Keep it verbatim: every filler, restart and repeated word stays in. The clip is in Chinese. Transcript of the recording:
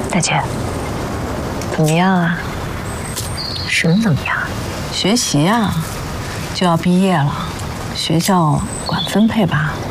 大姐，怎么样啊？什么怎么样？ 学习啊，就要毕业了，学校管分配吧。